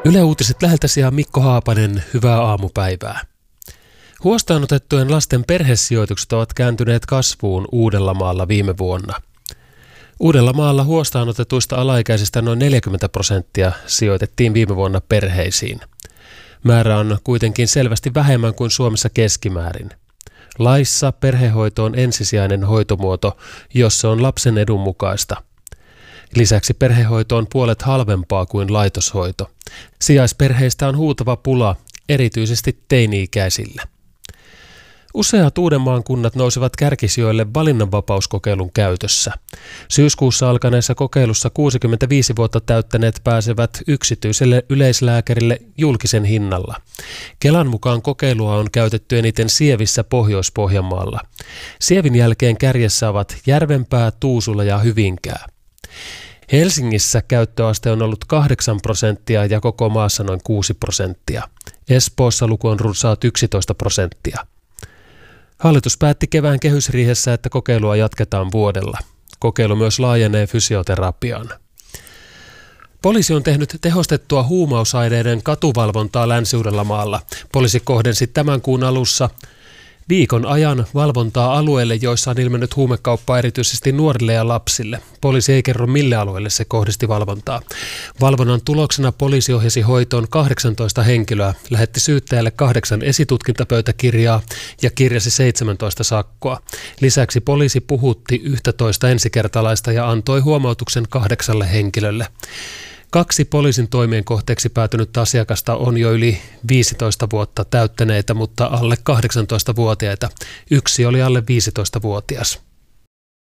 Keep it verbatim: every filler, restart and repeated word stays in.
Yle Uutiset läheltä sijaa Mikko Haapanen, hyvää aamupäivää. Huostaanotettujen lasten perhesijoitukset ovat kääntyneet kasvuun Uudellamaalla viime vuonna. Uudellamaalla huostaanotetuista alaikäisistä noin neljäkymmentä prosenttia sijoitettiin viime vuonna perheisiin. Määrä on kuitenkin selvästi vähemmän kuin Suomessa keskimäärin. Laissa perhehoito on ensisijainen hoitomuoto, jos se on lapsen edun mukaista. Lisäksi perhehoito on puolet halvempaa kuin laitoshoito. Sijaisperheistä on huutava pula, erityisesti teini-ikäisillä. Useat Uudenmaan kunnat nousivat kärkisijoille valinnanvapauskokeilun käytössä. Syyskuussa alkaneessa kokeilussa kuusikymmentäviisi vuotta täyttäneet pääsevät yksityiselle yleislääkärille julkisen hinnalla. Kelan mukaan kokeilua on käytetty eniten Sievissä Pohjois-Pohjanmaalla. Sievin jälkeen kärjessä ovat Järvenpää, Tuusula ja Hyvinkää. Helsingissä käyttöaste on ollut kahdeksan prosenttia ja koko maassa noin kuusi prosenttia. Espoossa luku on runsaat yksitoista prosenttia. Hallitus päätti kevään kehysriihessä, että kokeilua jatketaan vuodella. Kokeilu myös laajenee fysioterapiaan. Poliisi on tehnyt tehostettua huumausaineiden katuvalvontaa Länsi-Uudellamaalla. Poliisi kohdensi tämän kuun alussa viikon ajan valvontaa alueille, joissa on ilmennyt huumekauppaa erityisesti nuorille ja lapsille. Poliisi ei kerro, mille alueelle se kohdisti valvontaa. Valvonnan tuloksena poliisi ohjasi hoitoon kahdeksantoista henkilöä, lähetti syyttäjälle kahdeksan esitutkintapöytäkirjaa ja kirjasi seitsemäntoista sakkoa. Lisäksi poliisi puhutti yksitoista ensikertalaista ja antoi huomautuksen kahdeksalle henkilölle. Kaksi poliisin toimien kohteeksi päätynyt asiakasta on jo yli viisitoista vuotta täyttäneitä, mutta alle kahdeksantoistavuotiaita. Yksi oli alle viisitoistavuotias.